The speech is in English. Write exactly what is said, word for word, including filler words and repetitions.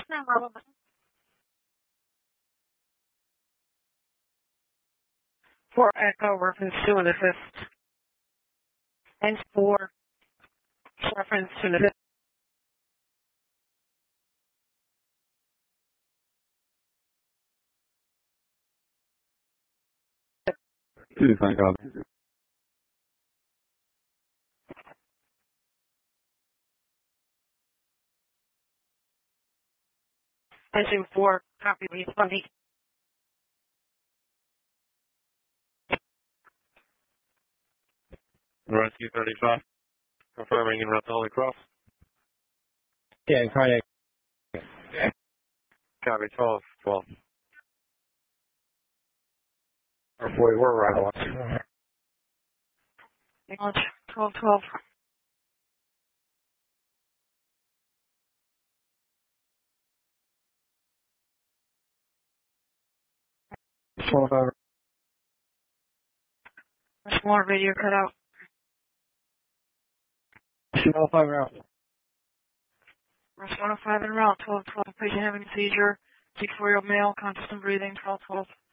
No problem. For Echo, reference to an assist. And for reference to an assist. Two, thank God. Engine four, copy lead twenty. Rescue thirty-five, confirming in route to Holy Cross. Yeah, cardiac. Copy twelve, twelve. Our boy, we're right on. Acknowledge, twelve, twelve. twelve over. Much more radio cut out. twelve over out. Rush one oh five en route, twelve, twelve. Patient having a seizure. six four-year-old male, conscious and breathing, twelve, twelve.